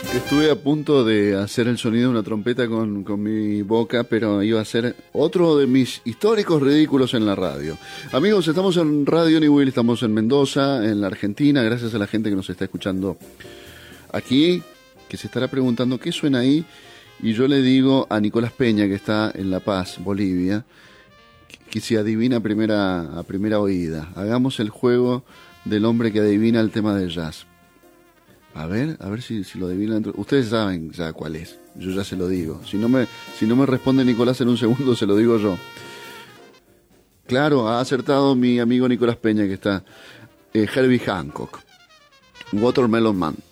Estuve a punto de hacer el sonido de una trompeta con mi boca, pero iba a ser otro de mis históricos ridículos en la radio. Amigos, estamos en Radio Newell, estamos en Mendoza, en la Argentina, gracias a la gente que nos está escuchando aquí, que se estará preguntando qué suena ahí, y yo le digo a Nicolás Peña, que está en La Paz, Bolivia, que se adivina a primera oída. Hagamos el juego del hombre que adivina el tema de jazz. A ver si lo adivinan. Ustedes saben ya cuál es. Yo ya se lo digo. Si no me responde Nicolás en un segundo, se lo digo yo. Claro, ha acertado mi amigo Nicolás Peña, que está Herbie Hancock, Watermelon Man.